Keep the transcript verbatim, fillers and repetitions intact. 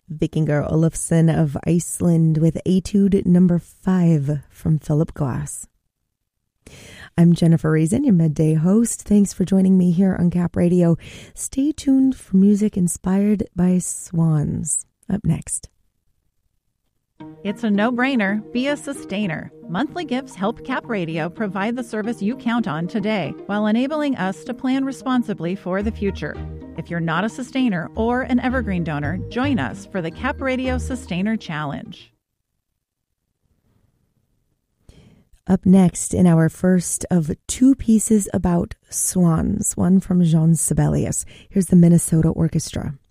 Vikingur Olafsson of Iceland with Etude number five from Philip Glass. I'm Jennifer Reason, your midday host. Thanks for joining me here on Cap Radio. Stay tuned for music inspired by swans. Up next. It's a no-brainer. Be a sustainer. Monthly gifts help Cap Radio provide the service you count on today while enabling us to plan responsibly for the future. If you're not a sustainer or an evergreen donor, join us for the Cap Radio Sustainer Challenge. Up next in our first of two pieces about swans, one from Jean Sibelius. Here's the Minnesota Orchestra.